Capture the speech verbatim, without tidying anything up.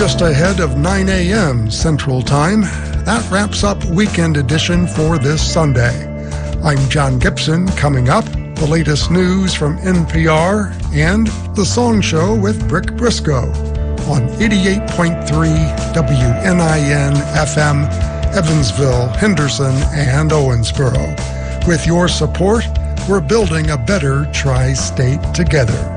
just ahead of nine a.m. Central Time. That wraps up Weekend Edition for this Sunday. I'm John Gibson. Coming up, the latest news from N P R and The Song Show with Brick Briscoe on eighty-eight point three W N I N F M, Evansville, Henderson, and Owensboro. With your support, we're building a better tri-state together.